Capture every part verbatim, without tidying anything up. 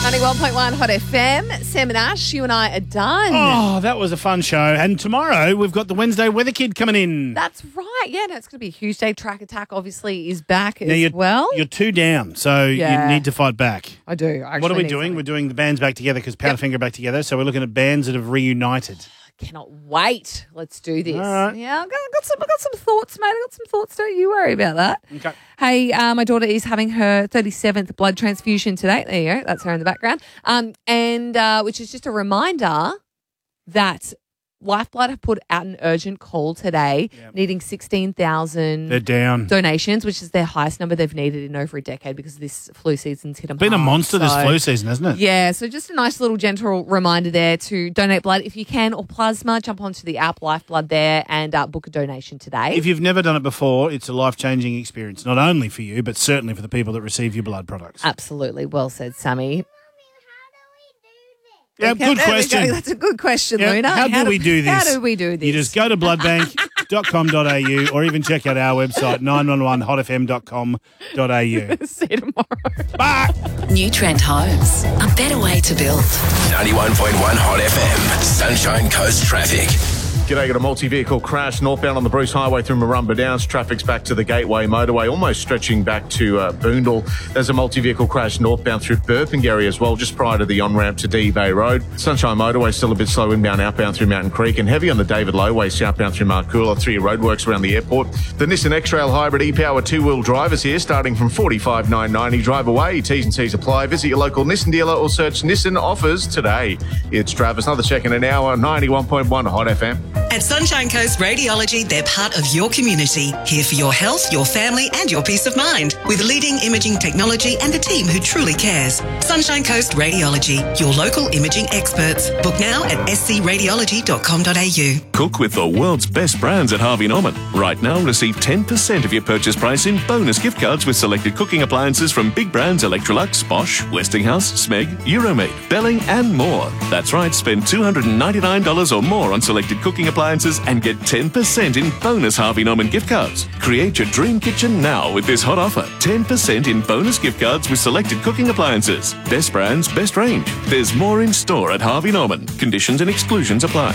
ninety-one point one Hot F M. Sam and Ash, you and I are done. Oh, that was a fun show. And tomorrow we've got the Wednesday Weather Kid coming in. That's right. Yeah, no, it's going to be a huge day. Track Attack obviously is back Now as you're, well. You're two down, so Yeah. you need to fight back. I do. I What are we actually need doing? something. We're doing the bands back together because Powderfinger Yep. back together. So we're looking at bands that have reunited. Cannot wait. Let's do this. All right. Yeah, I've got, I've got some. I've got some thoughts, mate. I've got some thoughts. Don't you worry about that. Okay. Hey, uh, my daughter is having her thirty-seventh blood transfusion today. There you go. That's her in the background. Um, and uh, which is just a reminder that Lifeblood have put out an urgent call today, Yep. needing sixteen thousand They're down. donations, which is their highest number they've needed in over a decade because this flu season's hit them Been a hard. monster this So- flu season, hasn't it? Yeah, so just a nice little gentle reminder there to donate blood if you can, or plasma. Jump onto the app Lifeblood there and uh, book a donation today. If you've never done it before, it's a life-changing experience, not only for you, but certainly for the people that receive your blood products. Absolutely. Well said, Sammy. Yeah, Okay, good there we question. go. That's a good question, Yeah, Luna. how do we do this? How do we do this? You just go to blood bank dot com dot a u or even check out our website, nine one one hot f m dot com dot a u. See you tomorrow. Bye! New Trent Homes, a better way to build. ninety-one point one Hot F M, Sunshine Coast Traffic. G'day, got a multi-vehicle crash northbound on the Bruce Highway through Marumba Downs. Traffic's back to the Gateway Motorway, almost stretching back to uh, Boondall. There's a multi-vehicle crash northbound through Burpengary as well, just prior to the on-ramp to D Bay Road. Sunshine Motorway still a bit slow inbound, outbound through Mountain Creek, and heavy on the David Lowway southbound through Marcoola. Three roadworks around the airport. The Nissan X-Trail Hybrid e-Power two-wheel drive is here, starting from forty-five thousand nine hundred ninety. Drive away. T's and C's apply. Visit your local Nissan dealer or search Nissan offers today. It's Travis. Another check in an hour. ninety-one point one Hot F M. At Sunshine Coast Radiology, they're part of your community, here for your health, your family and your peace of mind, with leading imaging technology and a team who truly cares. Sunshine Coast Radiology, your local imaging experts. Book now at s c radiology dot com dot a u. Cook with the world's best brands at Harvey Norman. Right now, receive ten percent of your purchase price in bonus gift cards with selected cooking appliances from big brands Electrolux, Bosch, Westinghouse, Smeg, Euromade, Belling and more. That's right, spend two hundred ninety-nine dollars or more on selected cooking appliances and get ten percent in bonus Harvey Norman gift cards. Create your dream kitchen now with this hot offer. ten percent in bonus gift cards with selected cooking appliances. Best brands, best range. There's more in store at Harvey Norman. Conditions and exclusions apply.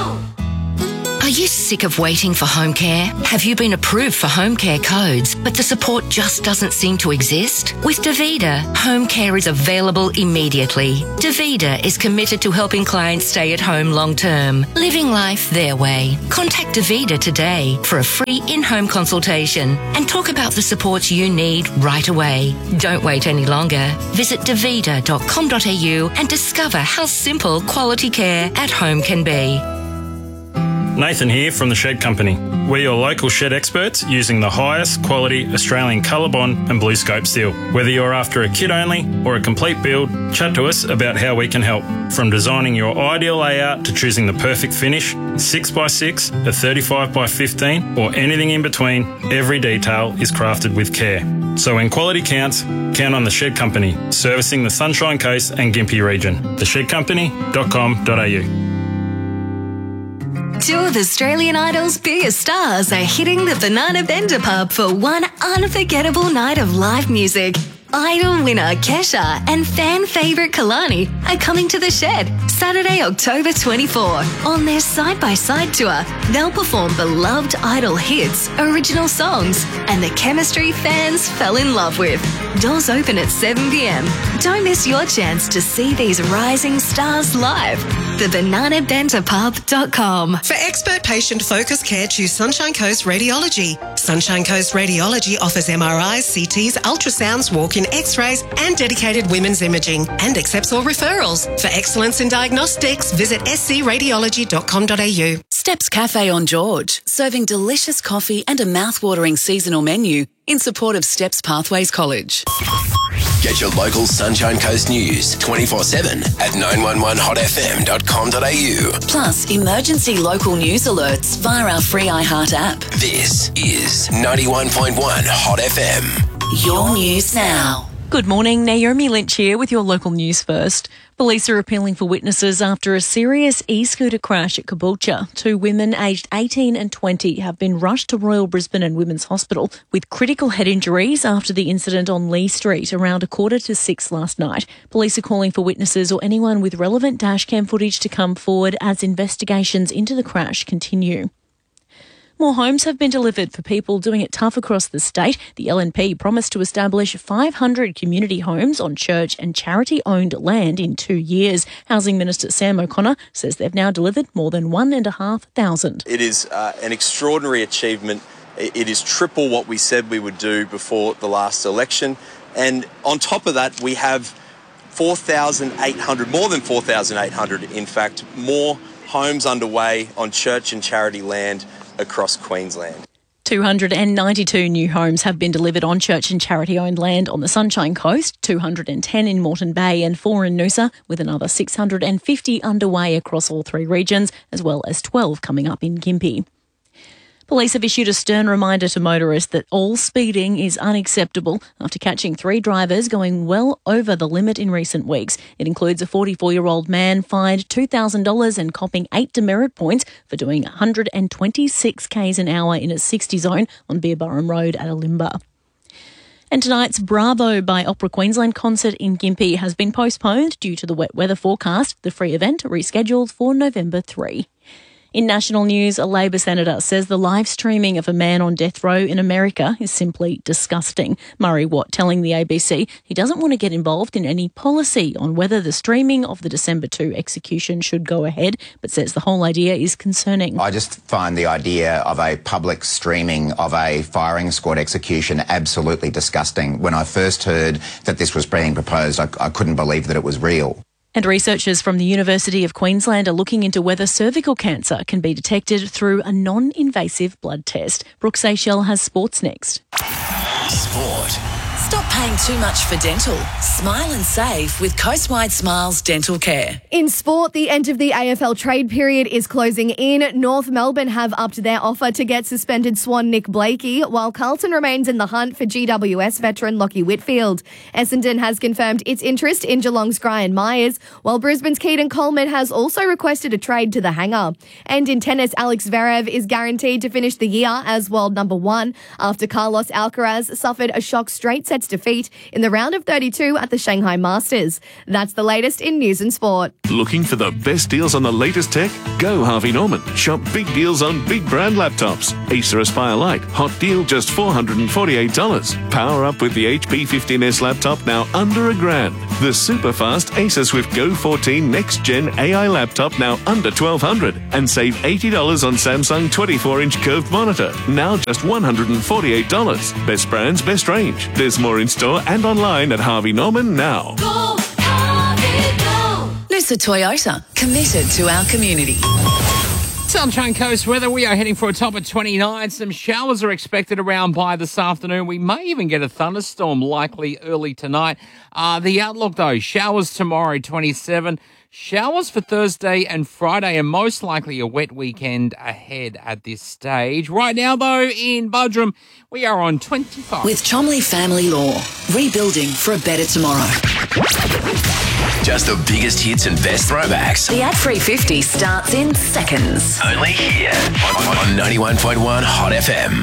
Are you sick of waiting for home care? Have you been approved for home care codes, but the support just doesn't seem to exist? With Davida, home care is available immediately. Davida is committed to helping clients stay at home long term, living life their way. Contact Davida today for a free in-home consultation and talk about the supports you need right away. Don't wait any longer. Visit davida dot com dot a u and discover how simple quality care at home can be. Nathan here from The Shed Company. We're your local shed experts using the highest quality Australian Colorbond and Blue Scope steel. Whether you're after a kit only or a complete build, chat to us about how we can help. From designing your ideal layout to choosing the perfect finish, six by six, a thirty-five by fifteen or anything in between, every detail is crafted with care. So when quality counts, count on The Shed Company, servicing the Sunshine Coast and Gympie region. the shed company dot com dot a u. Two of Australian Idol's biggest stars are hitting the Banana Bender pub for one unforgettable night of live music. Idol winner Kesha and fan favourite Kalani are coming to the Shed Saturday, October twenty-fourth. On their side-by-side tour, they'll perform beloved Idol hits, original songs, and the chemistry fans fell in love with. Doors open at seven p m. Don't miss your chance to see these rising stars live. the banana bender pub dot com. For expert patient focused care, choose Sunshine Coast Radiology. Sunshine Coast Radiology offers M R Is, C Ts, ultrasounds, walk-in x-rays and dedicated women's imaging, and accepts all referrals. For excellence in diagnostics, visit s c radiology dot com dot a u. Steps Cafe on George, serving delicious coffee and a mouth-watering seasonal menu in support of Steps Pathways College. Get your local Sunshine Coast news twenty-four seven at nine one one hot f m dot com dot a u. Plus, emergency local news alerts via our free iHeart app. This is ninety-one point one Hot F M. Your news now. Good morning, Naomi Lynch here with your local news first. Police are appealing for witnesses after a serious e-scooter crash at Caboolture. Two women aged eighteen and twenty have been rushed to Royal Brisbane and Women's Hospital with critical head injuries after the incident on Lee Street around a quarter to six last night. Police are calling for witnesses or anyone with relevant dashcam footage to come forward as investigations into the crash continue. More homes have been delivered for people doing it tough across the state. The L N P promised to establish five hundred community homes on church and charity-owned land in two years. Housing Minister Sam O'Connor says they've now delivered more than one and a half thousand. It is uh, an extraordinary achievement. It is triple what we said we would do before the last election. And on top of that, we have four thousand eight hundred, more than four thousand eight hundred, in fact, more homes underway on church and charity land across Queensland. two hundred ninety-two new homes have been delivered on church and charity-owned land on the Sunshine Coast, two hundred ten in Moreton Bay and four in Noosa, with another six hundred fifty underway across all three regions, as well as twelve coming up in Gympie. Police have issued a stern reminder to motorists that all speeding is unacceptable after catching three drivers going well over the limit in recent weeks. It includes a forty-four-year-old man fined two thousand dollars and copping eight demerit points for doing one hundred twenty-six k's an hour in a sixty zone on Beerburrum Road at Alimba. And tonight's Bravo by Opera Queensland concert in Gympie has been postponed due to the wet weather forecast. The free event rescheduled for November third. In national news, a Labor senator says the live streaming of a man on death row in America is simply disgusting. Murray Watt telling the A B C he doesn't want to get involved in any policy on whether the streaming of the December second execution should go ahead, but says the whole idea is concerning. I just find the idea of a public streaming of a firing squad execution absolutely disgusting. When I first heard that this was being proposed, I, I couldn't believe that it was real. And researchers from the University of Queensland are looking into whether cervical cancer can be detected through a non-invasive blood test. Brooke Seychelles has sports next. Sport. Stop paying too much for dental. Smile and save with Coastwide Smiles Dental Care. In sport, the end of the A F L trade period is closing in. North Melbourne have upped their offer to get suspended Swan Nick Blakey, while Carlton remains in the hunt for G W S veteran Lockie Whitfield. Essendon has confirmed its interest in Geelong's Gryan Myers, while Brisbane's Keaton Coleman has also requested a trade to the hangar. And in tennis, Alex Zverev is guaranteed to finish the year as world number one after Carlos Alcaraz suffered a shock straight set defeat in the round of thirty-two at the Shanghai Masters. That's the latest in news and sport. Looking for the best deals on the latest tech? Go Harvey Norman. Shop big deals on big brand laptops. Acer Aspire Lite, hot deal just four hundred forty-eight dollars. Power up with the H P fifteen S laptop now under a grand. The super fast Acer Swift Go fourteen Next Gen A I laptop now under twelve hundred dollars. And save eighty dollars on Samsung twenty-four inch curved monitor, now just one hundred forty-eight dollars. Best brands, best range. There's more in store and online at Harvey Norman now. Go, Harvey, go. Noosa Toyota, committed to our community. Sunshine Coast weather, we are heading for a top of twenty-nine. Some showers are expected around by this afternoon. We may even get a thunderstorm likely early tonight. Uh, the outlook, though, showers tomorrow, twenty-seven. Showers for Thursday and Friday, and most likely a wet weekend ahead at this stage. Right now, though, in Buderim, we are on twenty-five. With Chomley Family Law, rebuilding for a better tomorrow. Just the biggest hits and best throwbacks. The ad-free fifty starts in seconds. Only here on, on ninety-one point one Hot F M.